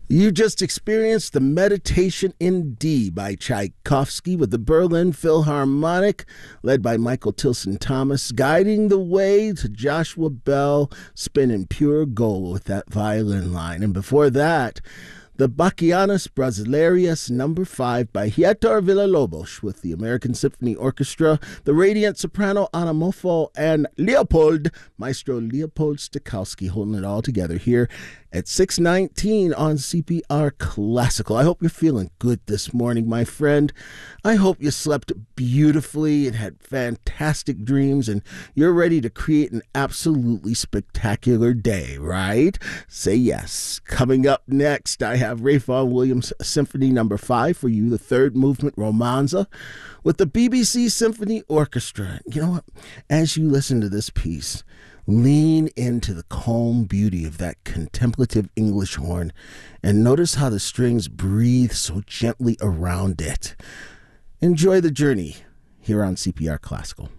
You just experienced the Meditation in D by Tchaikovsky with the Berlin Philharmonic, led by Michael Tilson Thomas, guiding the way to Joshua Bell, spinning pure gold with that violin line. And before that, the Bachianas Brasileiras No. 5 by Heitor Villa-Lobos with the American Symphony Orchestra, the radiant soprano Anna Moffo, and Maestro Leopold Stokowski holding it all together here at 6:19 on CPR Classical. I hope you're feeling good this morning, my friend. I hope you slept beautifully and had fantastic dreams, and you're ready to create an absolutely spectacular day, right? Say yes. Coming up next, I have Ralph Vaughan Williams Symphony No. 5 for you, the third movement Romanza, with the BBC Symphony Orchestra. You know what? As you listen to this piece, lean into the calm beauty of that contemplative English horn and notice how the strings breathe so gently around it. Enjoy the journey here on CPR Classical.